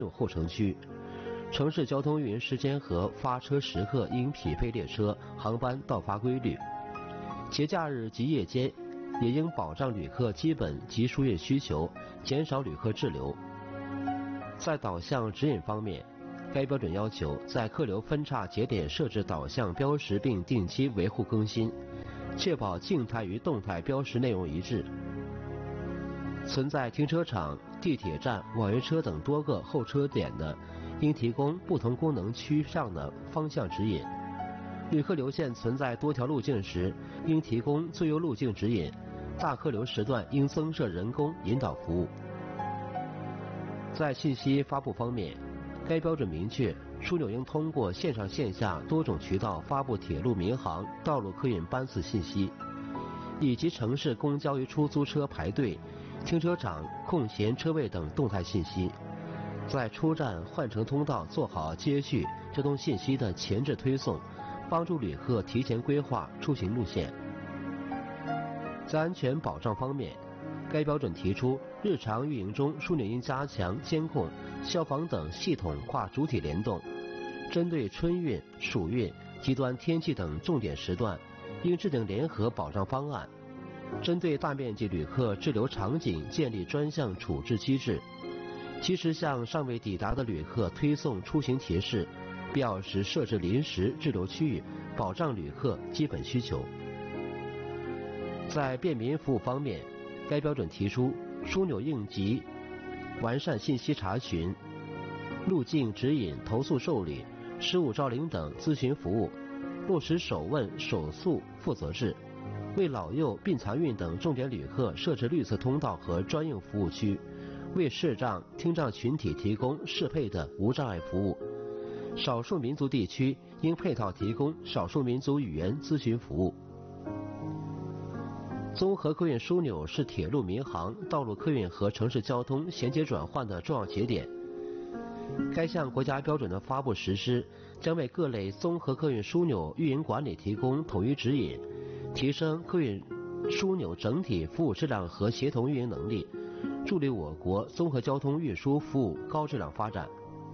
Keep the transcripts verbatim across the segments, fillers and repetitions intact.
候城区。城市交通运营时间和发车时刻应匹配列车、航班到发规律。节假日及夜间也应保障旅客基本及输运需求，减少旅客滞留。在导向指引方面，该标准要求在客流分岔节点设置导向标识并定期维护更新，确保静态与动态标识内容一致。存在停车场、地铁站、网约车等多个候车点的，应提供不同功能趋向的方向指引。旅客流线存在多条路径时，应提供最优路径指引。大客流时段应增设人工引导服务。在信息发布方面，该标准明确，枢纽应通过线上线下多种渠道发布铁路民航、道路客运班次信息，以及城市公交与出租车排队、停车场空闲车位等动态信息。在出站换乘通道做好接续交通信息的前置推送，帮助旅客提前规划出行路线。在安全保障方面，该标准提出，日常运营中枢纽应加强监控、消防等系统跨主体联动。针对春运、暑运、极端天气等重点时段，应制定联合保障方案。针对大面积旅客滞留场景，建立专项处置机制。及时向尚未抵达的旅客推送出行提示，必要时设置临时滞留区域，保障旅客基本需求。在便民服务方面，该标准提出，枢纽应急完善信息查询、路径指引、投诉受理、失物招领等咨询服务，落实首问首诉负责制，为老幼、病残孕等重点旅客设置绿色通道和专用服务区，为视障、听障群体提供适配的无障碍服务。少数民族地区应配套提供少数民族语言咨询服务。综合客运枢纽是铁路民航、道路客运和城市交通衔接转换的重要节点。该项国家标准的发布实施，将为各类综合客运枢纽运营管理提供统一指引，提升客运枢纽整体服务质量和协同运营能力，助力我国综合交通运输服务高质量发展。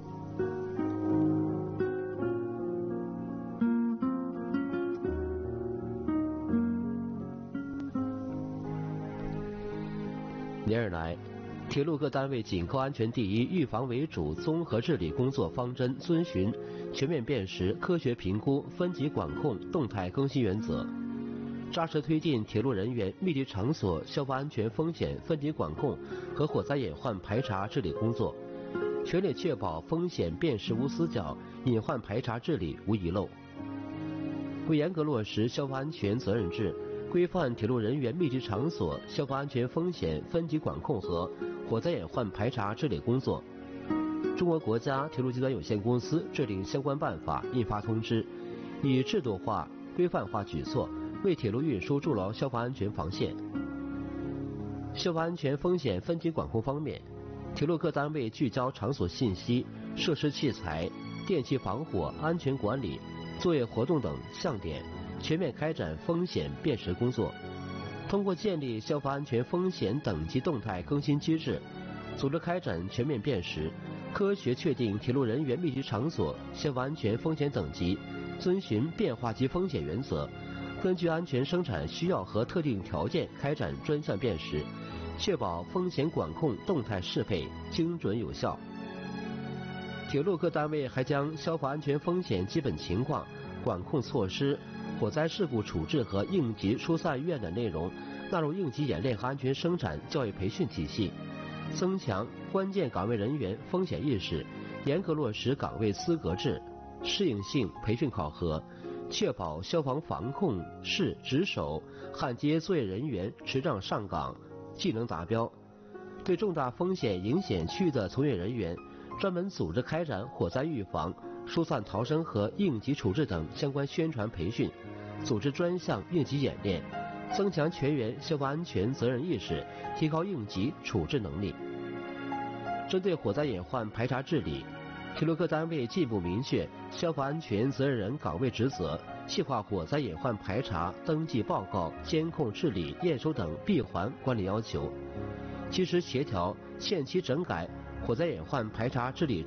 连日来，铁路各单位紧扣安全第一、预防为主综合治理工作方针，遵循全面辨识、科学评估、分级管控、动态更新原则，扎实推进铁路人员密集场所消防安全风险分级管控和火灾隐患排查治理工作，全力确保风险辨识无死角，隐患排查治理无遗漏。为严格落实消防安全责任制，规范铁路人员密集场所消防安全风险分级管控和火灾隐患排查治理工作，中国国家铁路集团有限公司制定相关办法、印发通知，以制度化、规范化举措为铁路运输筑牢消防安全防线。消防安全风险分级管控方面，铁路各单位聚焦场所信息、设施器材、电气防火、安全管理、作业活动等项点，全面开展风险辨识工作。通过建立消防安全风险等级动态更新机制，组织开展全面辨识，科学确定铁路人员密集场所消防安全风险等级，遵循变化级风险原则，根据安全生产需要和特定条件开展专项辨识，确保风险管控动态适配、精准有效。铁路各单位还将消防安全风险基本情况、管控措施、火灾事故处置和应急疏散预案等内容纳入应急演练和安全生产教育培训体系，增强关键岗位人员风险意识，严格落实岗位资格制、适应性培训考核，确保消防防控室值守、焊接作业人员持证上岗、技能达标。对重大风险影险区域的从业人员，专门组织开展火灾预防、疏散逃生和应急处置等相关宣传培训，组织专项应急演练，增强全员消防安全责任意识，提高应急处置能力。针对火灾隐患排查治理，铁路各单位进一步明确消防安全责任人岗位职责，细化火灾隐患排查、登记报告、监控治理、验收等闭环管理要求，及时协调限期整改火灾隐患排查治理